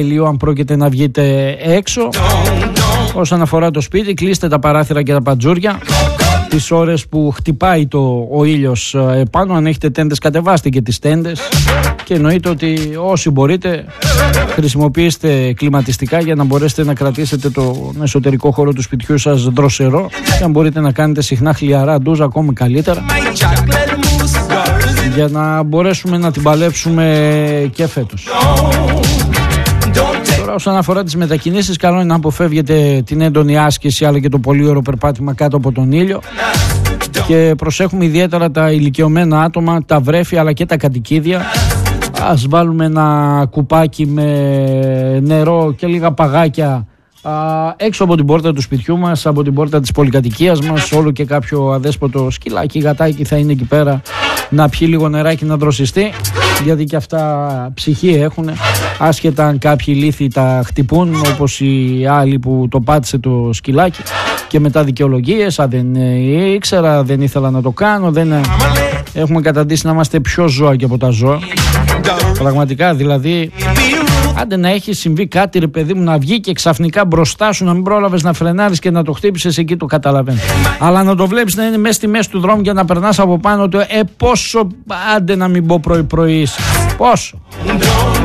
ηλίου αν πρόκειται να βγείτε έξω. Όσον αφορά το σπίτι, κλείστε τα παράθυρα και τα παντζούρια τις ώρες που χτυπάει ο ήλιος επάνω. Αν έχετε τέντες, κατεβάστε και τις τέντες. Και εννοείται ότι όσοι μπορείτε χρησιμοποιήστε κλιματιστικά για να μπορέσετε να κρατήσετε τον εσωτερικό χώρο του σπιτιού σας δροσερό. Και αν μπορείτε να κάνετε συχνά χλιαρά ντουζ, ακόμη καλύτερα, για να μπορέσουμε να την παλέψουμε και φέτος. Τώρα, όσον αφορά τις μετακινήσεις, καλό είναι να αποφεύγετε την έντονη άσκηση αλλά και το πολύ ωραίο περπάτημα κάτω από τον ήλιο. Και προσέχουμε ιδιαίτερα τα ηλικιωμένα άτομα, τα βρέφη αλλά και τα κατοικίδια. Ας βάλουμε ένα κουπάκι με νερό και λίγα παγάκια έξω από την πόρτα του σπιτιού μας, από την πόρτα της πολυκατοικίας μας. Όλο και κάποιο αδέσποτο σκυλάκι, γατάκι θα είναι εκεί πέρα να πιει λίγο νεράκι, να δροσιστεί, γιατί και αυτά ψυχή έχουν, άσχετα αν κάποιοι λύθοι τα χτυπούν, όπως οι άλλοι που το πάτησε το σκυλάκι και μετά δικαιολογίες, δεν ήξερα, δεν ήθελα να το κάνω, έχουμε καταντήσει να είμαστε πιο ζώα και από τα ζώα. Πραγματικά, δηλαδή, άντε να έχει συμβεί κάτι, ρε παιδί μου, να βγει και ξαφνικά μπροστά σου να μην πρόλαβες να φρενάρεις και να το χτύπησες, εκεί το καταλαβαίνω. Αλλά να το βλέπεις να είναι μέσα στη μέση του δρόμου και να περνάς από πάνω του, πόσο, άντε να μην πω πρωί-πρωί, πόσο.